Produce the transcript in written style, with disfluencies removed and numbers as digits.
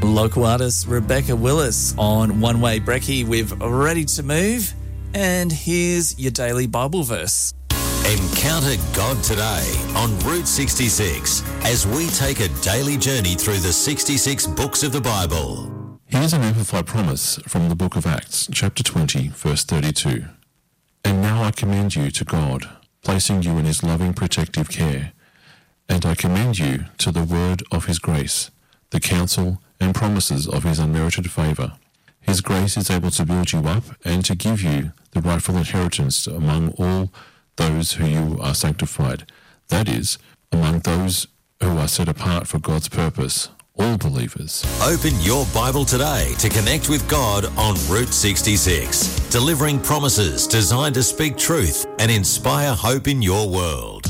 Local artist Rebecca Willis on One Way Brekkie with Ready to Move. And here's your daily Bible verse. Encounter God today on Route 66 as we take a daily journey through the 66 books of the Bible. Here's an amplified promise from the book of Acts, chapter 20, verse 32. And now I commend you to God, placing you in his loving protective care. And I commend you to the word of his grace, the counsel and promises of his unmerited favour. His grace is able to build you up and to give you the rightful inheritance among all those who you are sanctified, that is, among those who are set apart for God's purpose, all believers. Open your Bible today to connect with God on Route 66, delivering promises designed to speak truth and inspire hope in your world.